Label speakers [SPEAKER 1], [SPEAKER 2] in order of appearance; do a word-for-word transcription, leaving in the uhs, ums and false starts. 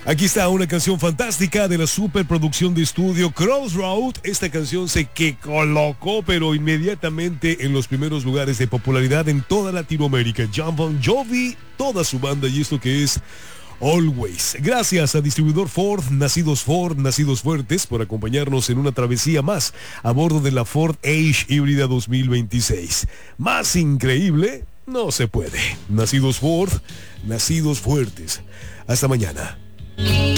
[SPEAKER 1] Aquí está una canción fantástica de la superproducción de estudio Crossroad. Esta canción se que colocó, pero inmediatamente en los primeros lugares de popularidad en toda Latinoamérica. Jon Bon Jovi, toda su banda, y esto que es Always. Gracias a Distribuidor Ford, Nacidos Ford, Nacidos Fuertes, por acompañarnos en una travesía más a bordo de la Ford Edge híbrida dos mil veintiséis. Más increíble no se puede. Nacidos Ford, Nacidos Fuertes. Hasta mañana.